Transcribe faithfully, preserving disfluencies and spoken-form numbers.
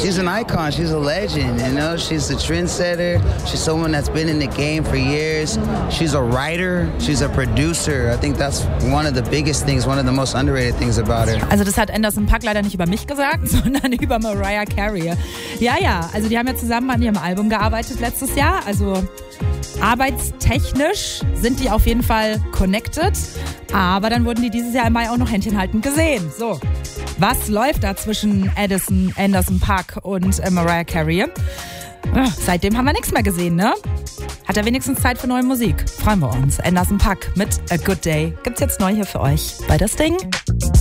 she's an icon. She's a legend, you know? She's a trendsetter. She's someone that's been in the game for years. She's a writer. She's a producer. I think that's one of the biggest things, one of the most underrated things about her. Also das hat Anderson .Paak leider nicht über mich gesagt, sondern über Mariah Carey. Ja, ja, also die haben ja zusammen an ihrem Album gearbeitet letztes Jahr. Also arbeitstechnisch sind die auf jeden Fall connected. Aber dann wurden die dieses Jahr im Mai auch noch händchenhaltend gesehen. So, was läuft da zwischen Addison, Anderson .Paak und äh, Mariah Carey? Ach, seitdem haben wir nichts mehr gesehen, ne? Hat er wenigstens Zeit für neue Musik? Freuen wir uns. Anderson .Paak mit A Good Day gibt's jetzt neu hier für euch bei Das Ding.